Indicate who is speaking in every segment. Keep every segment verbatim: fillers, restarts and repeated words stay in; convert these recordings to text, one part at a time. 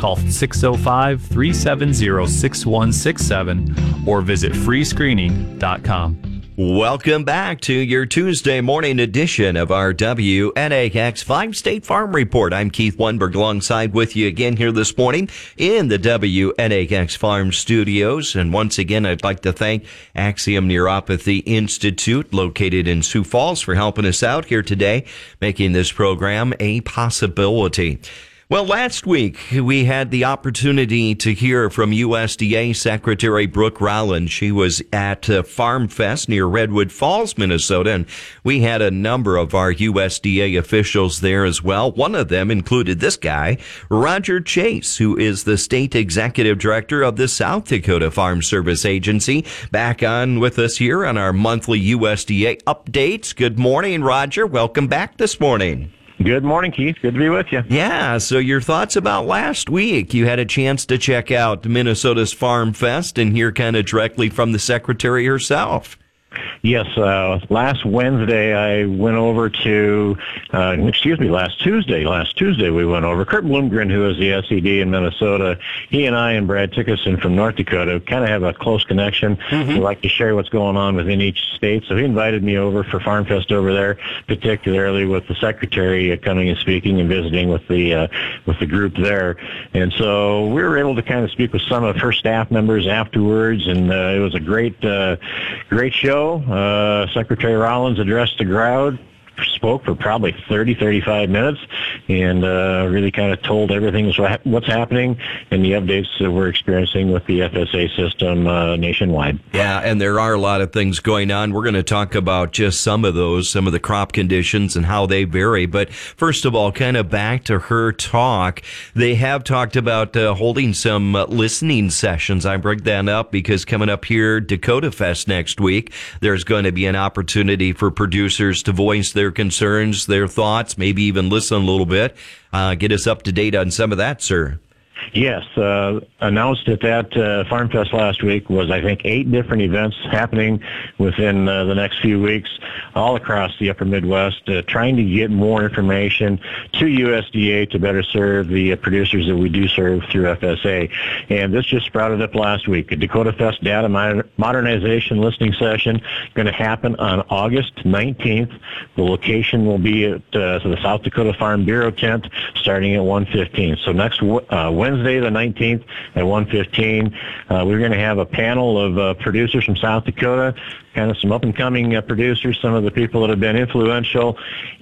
Speaker 1: Call six oh five, three seven zero, six one six seven or visit free screening dot com.
Speaker 2: Welcome back to your Tuesday morning edition of our W N A X five State Farm Report. I'm Keith Wunberg alongside with you again here this morning in the W N A X Farm Studios. And once again, I'd like to thank Axiom Neuropathy Institute located in Sioux Falls for helping us out here today, making this program a possibility. Well, last week, we had the opportunity to hear from U S D A Secretary Brooke Rowland. She was at uh, Farm Fest near Redwood Falls, Minnesota, and we had a number of our U S D A officials there as well. One of them included this guy, Roger Chase, who is the State Executive Director of the South Dakota Farm Service Agency, back on with us here on our monthly U S D A updates. Good morning, Roger. Welcome back this morning.
Speaker 3: Good morning, Keith. Good to be with you.
Speaker 2: Yeah, so your thoughts about last week. You had a chance to check out Minnesota's Farm Fest and hear kind of directly from the secretary herself.
Speaker 3: Yes, uh, last Wednesday I went over to, uh, excuse me, last Tuesday, last Tuesday we went over. Kurt Bloomgren, who is the S E D in Minnesota, he and I and Brad Tickerson from North Dakota kind of have a close connection. Mm-hmm. We like to share what's going on within each state. So he invited me over for Farm Fest over there, particularly with the secretary uh, coming and speaking and visiting with the, uh, with the group there. And so we were able to kind of speak with some of her staff members afterwards, and uh, it was a great, uh, great show. Uh, Secretary Rollins addressed the crowd, spoke for probably thirty, thirty-five minutes, and uh, really kind of told everything what's happening and the updates that we're experiencing with the F S A system uh, nationwide.
Speaker 2: Yeah, and there are a lot of things going on. We're going to talk about just some of those, some of the crop conditions and how they vary. But first of all, kind of back to her talk, they have talked about uh, holding some uh, listening sessions. I bring that up because coming up here, Dakota Fest next week, there's going to be an opportunity for producers to voice their concerns, their thoughts, maybe even listen a little bit. Uh, get us up to date on some of that, sir.
Speaker 3: Yes, uh, announced at that uh, Farm Fest last week was, I think, eight different events happening within uh, the next few weeks all across the upper Midwest, uh, trying to get more information to U S D A to better serve the uh, producers that we do serve through F S A. And this just sprouted up last week. A Dakota Fest Data Modernization Listening Session going to happen on August nineteenth. The location will be at uh, the South Dakota Farm Bureau tent starting at one fifteen. So next uh, Wednesday the nineteenth at one fifteen, uh, we're going to have a panel of uh, producers from South Dakota, kind of some up-and-coming uh, producers, some of the people that have been influential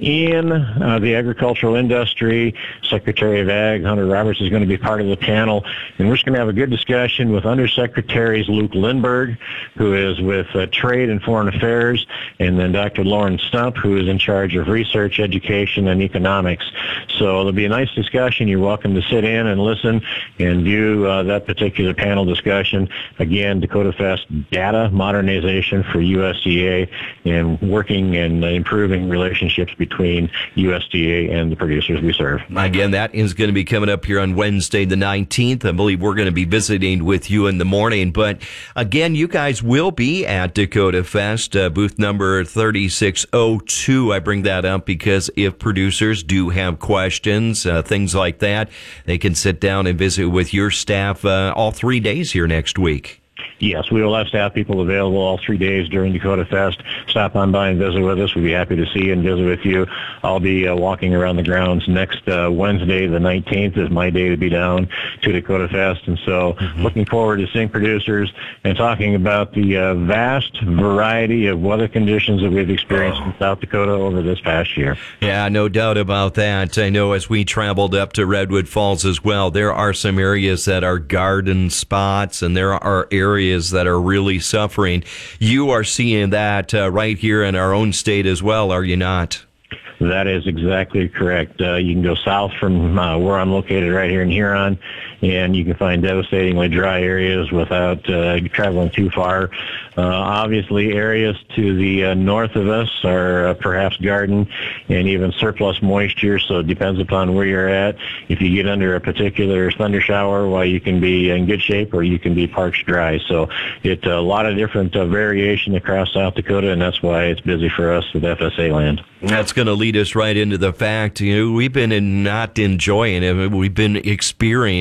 Speaker 3: in uh, the agricultural industry. Secretary of Ag, Hunter Roberts, is going to be part of the panel, and we're just going to have a good discussion with Undersecretaries Luke Lindberg, who is with uh, Trade and Foreign Affairs, and then Doctor Lauren Stump, who is in charge of Research, Education, and Economics. So there'll be a nice discussion. You're welcome to sit in and listen and view uh, that particular panel discussion. Again, Dakota Fest Data Modernization for U S D A, and working and improving relationships between U S D A and the producers we serve.
Speaker 2: Again, that is going to be coming up here on Wednesday the nineteenth. I believe we're going to be visiting with you in the morning. But again, you guys will be at Dakota Fest, uh, booth number thirty-six oh two. I bring that up because if producers do have questions, uh, things like that, they can sit down and visit with your staff uh, all three days here next week.
Speaker 3: Yes, we will have staff people available all three days during Dakota Fest. Stop on by and visit with us. We'd be happy to see you and visit with you. I'll be uh, walking around the grounds next uh, Wednesday, the nineteenth, is my day to be down to Dakota Fest. And so mm-hmm. looking forward to seeing producers and talking about the uh, vast variety of weather conditions that we've experienced oh. in South Dakota over this past year.
Speaker 2: Yeah, no doubt about that. I know as we traveled up to Redwood Falls as well, there are some areas that are garden spots, and there are areas that are really suffering. You are seeing that uh, right here in our own state as well, are you not?
Speaker 3: That is exactly correct. Uh, you can go south from uh, where I'm located right here in Huron, and you can find devastatingly dry areas without uh, traveling too far. Uh, obviously, areas to the uh, north of us are uh, perhaps garden and even surplus moisture, so it depends upon where you're at. If you get under a particular thunder shower, well, you can be in good shape or you can be parched dry. So it's a lot of different uh, variation across South Dakota, and that's why it's busy for us with F S A land.
Speaker 2: That's going to lead us right into the fact, you know, we've been in not enjoying it. We've been experiencing